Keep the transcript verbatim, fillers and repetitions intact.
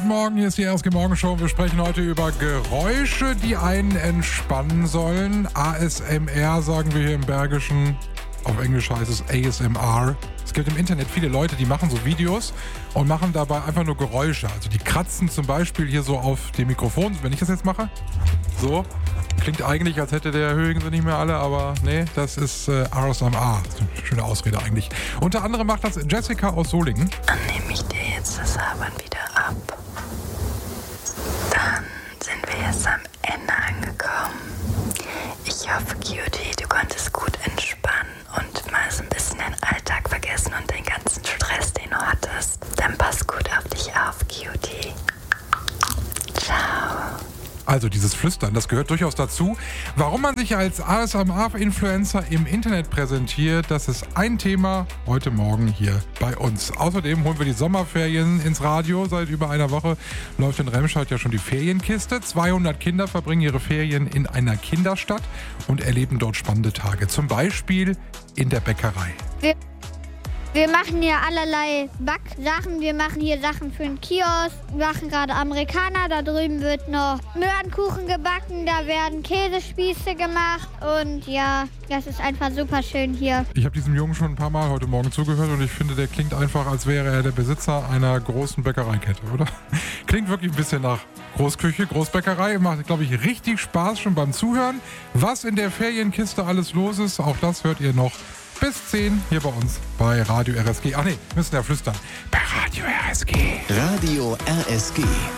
Morgen, hier ist die R S G Morgenshow. Wir sprechen heute über Geräusche, die einen entspannen sollen. A S M R sagen wir hier im Bergischen. Auf Englisch heißt es A S M R. Es gibt im Internet viele Leute, die machen so Videos und machen dabei einfach nur Geräusche. Also die kratzen zum Beispiel hier so auf dem Mikrofon, wenn ich das jetzt mache. So. Klingt eigentlich, als hätte der Höhen sie nicht mehr alle, aber nee, das ist äh, A S M R. Das ist eine schöne Ausrede eigentlich. Unter anderem macht das Jessica aus Solingen. Dann nehme ich dir jetzt das Sabern wieder ab. Dann sind wir jetzt am Ende angekommen. Ich hoffe, Cutie, du konntest gut entspannen und mal so ein bisschen den Alltag vergessen und den ganzen Stress, den du hattest. Dann pass gut auf dich auf, Cutie. Ciao. Also dieses Flüstern, das gehört durchaus dazu. Warum man sich als A S M R-Influencer im Internet präsentiert, das ist ein Thema heute Morgen hier bei uns. Außerdem holen wir die Sommerferien ins Radio. Seit über einer Woche läuft in Remscheid ja schon die Ferienkiste. zweihundert Kinder verbringen ihre Ferien in einer Kinderstadt und erleben dort spannende Tage. Zum Beispiel in der Bäckerei. Wir Wir machen hier allerlei Backsachen. Wir machen hier Sachen für den Kiosk. Wir machen gerade Amerikaner. Da drüben wird noch Möhrenkuchen gebacken. Da werden Käsespieße gemacht. Und ja, das ist einfach super schön hier. Ich habe diesem Jungen schon ein paar Mal heute Morgen zugehört und ich finde, der klingt einfach, als wäre er der Besitzer einer großen Bäckereikette, oder? Klingt wirklich ein bisschen nach Großküche, Großbäckerei. Macht, glaube ich, richtig Spaß schon beim Zuhören. Was in der Ferienkiste alles los ist, auch das hört ihr noch bis zehn hier bei uns bei Radio R S G. Ach nee, müssen ja flüstern. Bei Radio R S G. Radio R S G.